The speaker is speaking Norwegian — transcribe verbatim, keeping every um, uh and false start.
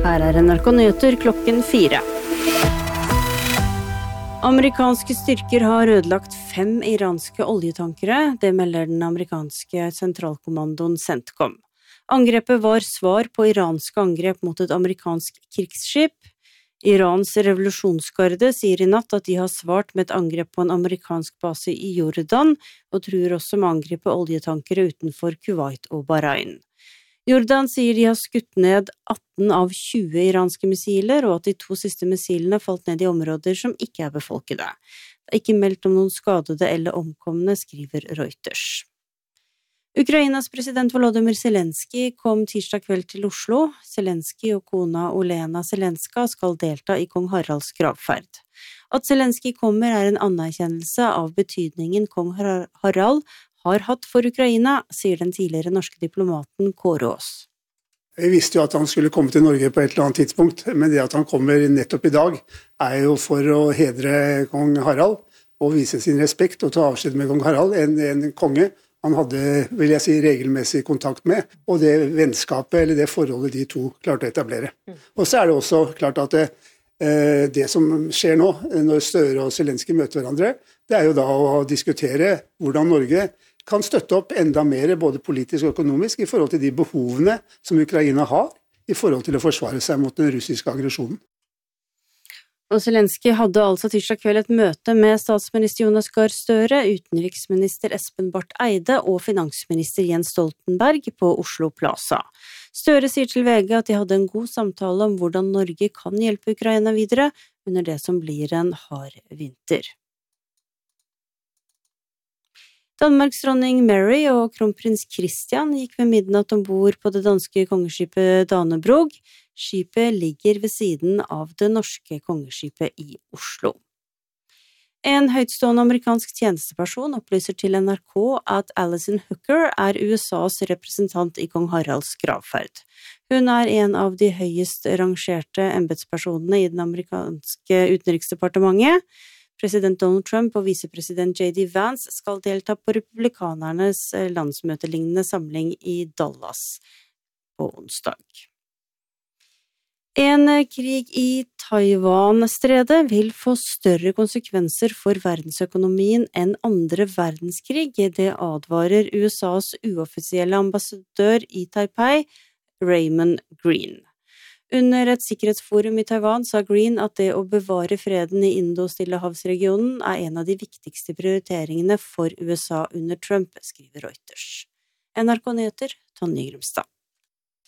Her er N R K Nyheter klokken fire. Amerikanske styrker har ødelagt fem iranske oljetankere, det melder den amerikanske sentralkommandoen CENTCOM. Angrepet var svar på iranske angrep mot et amerikansk krigsskip. Irans revolusjonsgarde sier i natt at de har svart med et angrep på en amerikansk base i Jordan, og truer også med å angripe oljetankere utenfor Kuwait og Bahrain. Jordan sier de har skutt ned atten av tjue iranske missiler, og at de to siste missilene falt ned i områder som ikke er befolkede. Det er ikke meldt om noen skadede eller omkomne, skriver Reuters. Ukrainas president Volodymyr Zelensky kom tirsdag kveld til Oslo. Zelensky og kona Olena Zelenska skal delta i kong Haralds gravferd. At Zelensky kommer er en anerkjennelse av betydningen kong Harald har hatt for Ukraina, sier den tidligere norske diplomaten Kåre Aas. Vi visste jo at han skulle komme til Norge på et eller annet tidspunkt, men det at han kommer nettopp i dag, er jo for å hedre kong Harald, og vise sin respekt og ta avskjed med kong Harald, en, en konge han hadde, vil jeg si, regelmessig kontakt med, og det vennskapet eller det forholdet de to klarte å etablere. Og så er det også klart at det, det som skjer nå, når Støre og Zelensky møter hverandre, det er jo da å diskutere hvordan Norge kan støtte opp enda mer, både politisk og økonomisk, i forhold til de behovene som Ukraina har, i forhold til å forsvare seg mot den russiske aggresjonen. Og Zelensky hadde altså tirsdag kveld et møte med statsminister Jonas Gahr Støre, utenriksminister Espen Barth Eide og finansminister Jens Stoltenberg på Oslo Plaza. Støre sier til V G at de hadde en god samtale om hvordan Norge kan hjelpe Ukraina videre under det som blir en hard vinter. Danmarks dronning Mary og kronprins Christian gikk ved midnatt ombord på det danske kongeskipet Danebrog. Skipet ligger ved siden av det norske kongeskipet i Oslo. En høytstående amerikansk tjenesteperson opplyser til N R K at Alison Hooker er U S A's representant i kong Haralds gravferd. Hun er en av de høyest rangerte embetspersonene i den amerikanske utenriksdepartementet. President Donald Trump og visepresident J D Vance skal delta på republikanernes landsmøtelignende samling i Dallas på onsdag. En krig i Taiwan-stredet vil få større konsekvenser for verdensøkonomien enn andre verdenskrig, det advarer U S A's uoffisielle ambassadør i Taipei, Raymond Green. Under et sikkerhetsforum i Taiwan sa Green at det å bevare freden i Indo-Stillehavsregionen er en av de viktigste prioriteringene for U S A under Trump, skriver Reuters. N R K Nyheter, Tonje Grimstad.